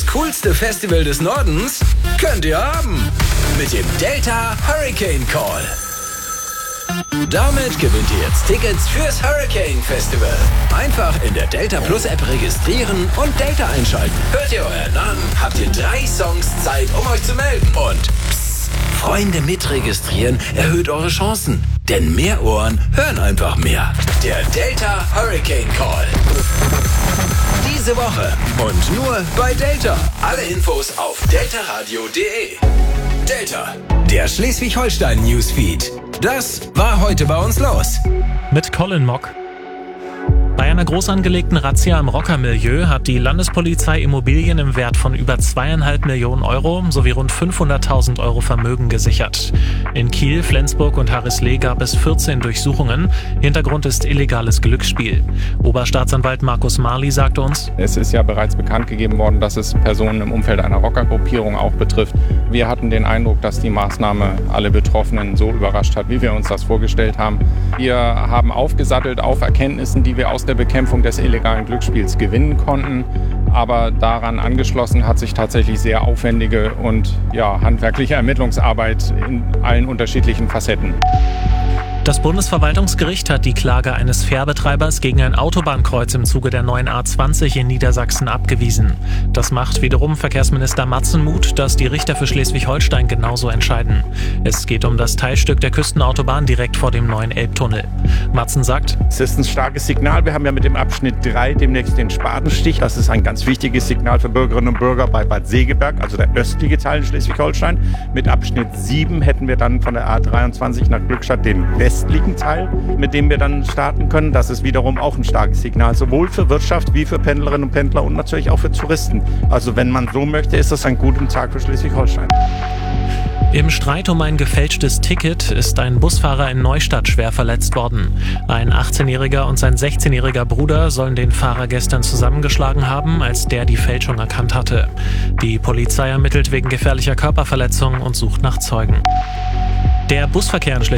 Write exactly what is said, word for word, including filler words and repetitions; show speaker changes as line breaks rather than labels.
coolste Festival des Nordens könnt ihr haben. Mit dem Delta Hurricane Call. Damit gewinnt ihr jetzt Tickets fürs Hurricane Festival. Einfach in der Delta Plus App registrieren und Delta einschalten. Hört ihr euren Namen, habt ihr drei Songs Zeit, um euch zu melden. Und psst, Freunde mitregistrieren erhöht eure Chancen. Denn mehr Ohren hören einfach mehr. Der Delta Hurricane Call. Diese Woche und nur bei Delta. Alle Infos auf deltaradio punkt de. Delta, der Schleswig-Holstein-Newsfeed. Das war heute bei uns los.
Mit Colin Mock. Bei einer groß angelegten Razzia im Rockermilieu hat die Landespolizei Immobilien im Wert von über zweieinhalb Millionen Euro sowie rund fünfhunderttausend Euro Vermögen gesichert. In Kiel, Flensburg und Harrislee gab es vierzehn Durchsuchungen. Hintergrund ist illegales Glücksspiel. Oberstaatsanwalt Markus Marli sagte uns:
Es ist ja bereits bekannt gegeben worden, dass es Personen im Umfeld einer Rockergruppierung auch betrifft. Wir hatten den Eindruck, dass die Maßnahme alle Betroffenen so überrascht hat, wie wir uns das vorgestellt haben. Wir haben aufgesattelt auf Erkenntnissen, die wir aus der Bekämpfung des illegalen Glücksspiels gewinnen konnten. Aber daran angeschlossen hat sich tatsächlich sehr aufwendige und ja, handwerkliche Ermittlungsarbeit in allen unterschiedlichen Facetten.
Das Bundesverwaltungsgericht hat die Klage eines Fährbetreibers gegen ein Autobahnkreuz im Zuge der neuen A zwanzig in Niedersachsen abgewiesen. Das macht wiederum Verkehrsminister Matzen Mut, dass die Richter für Schleswig-Holstein genauso entscheiden. Es geht um das Teilstück der Küstenautobahn direkt vor dem neuen Elbtunnel. Matzen sagt:
Es ist ein starkes Signal. Wir haben ja mit dem Abschnitt drei demnächst den Spatenstich. Das ist ein ganz wichtiges Signal für Bürgerinnen und Bürger bei Bad Segeberg, also der östliche Teil in Schleswig-Holstein. Mit Abschnitt sieben hätten wir dann von der A dreiundzwanzig nach Glückstadt den westlichen Teil, mit dem wir dann starten können. Das ist wiederum auch ein starkes Signal, sowohl für Wirtschaft wie für Pendlerinnen und Pendler und natürlich auch für Touristen. Also wenn man so möchte, ist das ein guter Tag für Schleswig-Holstein.
Im Streit um ein gefälschtes Ticket ist ein Busfahrer in Neustadt schwer verletzt worden. Ein achtzehnjähriger und sein sechzehnjähriger Bruder sollen den Fahrer gestern zusammengeschlagen haben, als der die Fälschung erkannt hatte. Die Polizei ermittelt wegen gefährlicher Körperverletzung und sucht nach Zeugen. Der Busverkehr in Schleswig